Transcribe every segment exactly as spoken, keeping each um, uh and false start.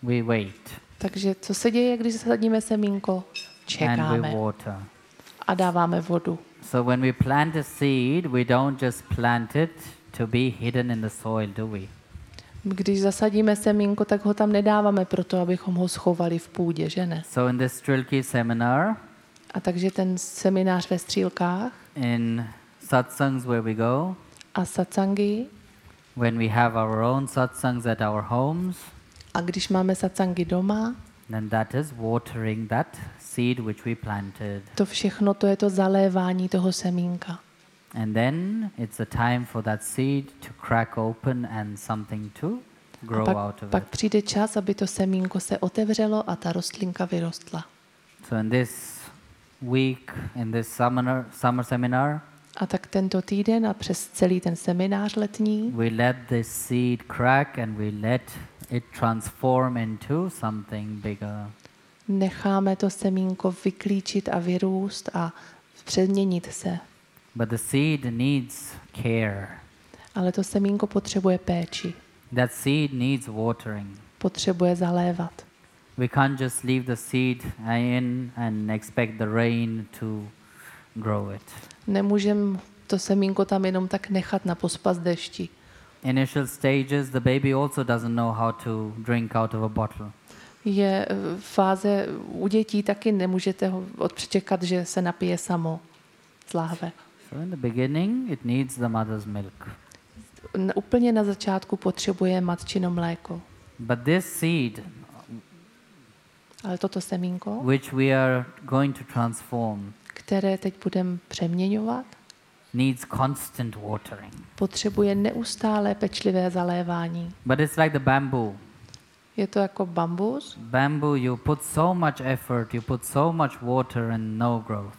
We wait. Takže co se děje, když zasadíme semínko? And Čekáme we water. a dáváme vodu. So when we plant a seed, we don't just plant it to be hidden in the soil, do we? Když zasadíme semínko, tak ho tam nedáváme proto, abychom ho schovali v půdě, že ne? So in this Trilki seminar, A takže ten seminář ve Střílkách in satsangs where we go, a satsangy, when we have our own satsangs at our homes, a když máme satsangy doma, then that is watering that seed which we planted. to všechno to je to zalévání toho semínka. And then it's a time for that seed to crack open and something to grow A pak, out of pak it. přijde čas, aby to semínko se otevřelo a ta rostlinka vyrostla. So in this week, in this summer, summer seminar, A tak tento týden a přes celý ten seminář letní we let this seed crack and we let it transform into something bigger. necháme to semínko vyklíčit a vyrůst a přeměnit se. But the seed needs care. Ale to semínko potřebuje péči, That seed needs watering. potřebuje zalévat. We can't just leave the seed in and expect the rain to grow it. Nemůžeme to semínko tam jenom tak nechat na pospas dešti. Initial stages, the baby also doesn't know how to drink out of a bottle. Je eh, fáze u dětí taky nemůžete ho odpřečekat, že se napije samo z láhve. So in the beginning, it needs the mother's milk. N- Úplně na začátku potřebuje matčino mléko. But this seed, Ale toto semínko, which we are going to transform, které teď budeme přeměňovat, needs constant watering. potřebuje neustálé pečlivé zalévání. But it's like the bamboo. Je to jako bambus. Bamboo, you put so much effort, you put so much water and no growth.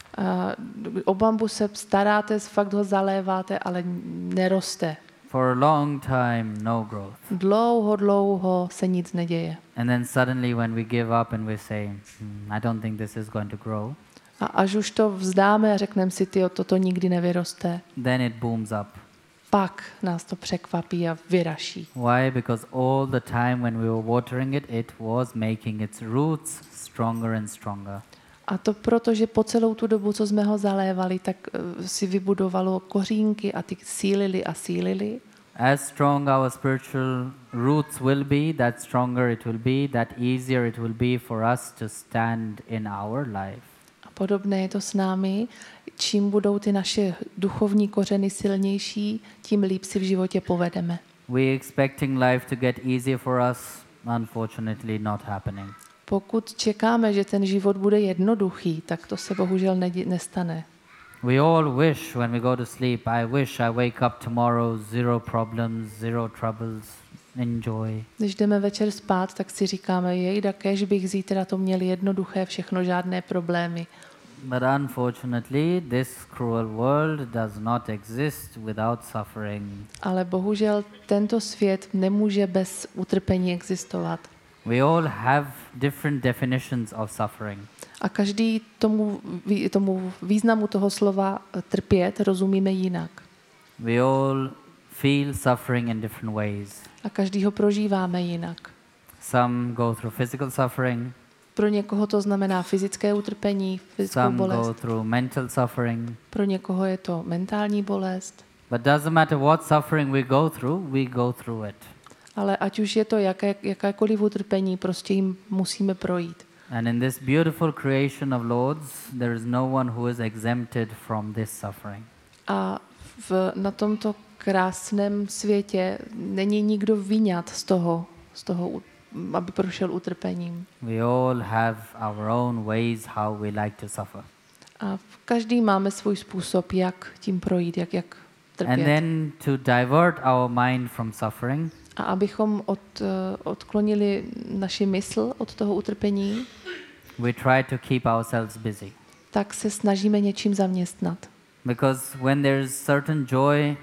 A o bambus se staráte, fakt ho zaléváte, ale neroste. For a long time, no growth. Dlouho, dlouho se nic neděje. And then suddenly when we give up and we say, hmm, I don't think this is going to grow, A až už to vzdáme a řekneme si, tyjo, toto nikdy nevyroste, then it booms up. pak nás to překvapí a vyraší. Why? Because all the time when we were watering it, it was making its roots stronger and stronger. A to proto, že po celou tu dobu, co jsme ho zalévali, tak uh, si vybudovalo kořínky a ty sílily a sílily. As strong our spiritual roots will be, that stronger it will be, that easier it will be for us to stand in our life. A podobné je to s námi. Čím budou ty naše duchovní kořeny silnější, tím líp si v životě povedeme. We expecting life to get easier for us, unfortunately not happening. Pokud čekáme, že ten život bude jednoduchý, tak to se bohužel nedě- nestane. We all wish when we go to sleep, I wish I wake up tomorrow, zero problems, zero troubles, enjoy. Když jdeme večer spát, tak si říkáme, jejda, kéž bych zítra to měl jednoduché, všechno, žádné problémy. But unfortunately, this cruel world does not exist without suffering. Ale bohužel tento svět nemůže bez utrpení existovat. We all have different definitions of suffering. A každý tomu, vý- tomu významu toho slova eh, trpět rozumíme jinak. We all feel suffering in different ways. A každý ho prožíváme jinak. Some go through physical suffering, Pro někoho to znamená fyzické utrpení, fyzickou some go bolest. through mental suffering. Pro někoho je to mentální bolest. But doesn't matter what suffering we go through, we go through it. Ale ať už je to jaké, jakékoliv utrpení, prostě jim musíme projít. And in this beautiful creation of Lord's, there is no one who is exempted from this suffering. A v, na tomto krásném světě není nikdo vyňat z toho, z toho, u- aby prošel utrpením. We all have our own ways how we like to suffer. A každý máme svůj způsob, jak tím projít, jak, jak And trpět. then to divert our mind from suffering, A abychom od, eh, odklonili naši mysl od toho utrpení, we try to keep ourselves busy. tak se snažíme něčím zaměstnat. Because when there's certain joy,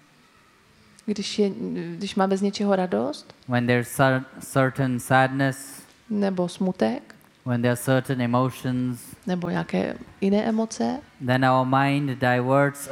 Když, je, když máme z něčeho radost when there's cer- certain sadness, nebo smutek when there are certain emotions, nebo nějaké jiné emoce, then our mind diverts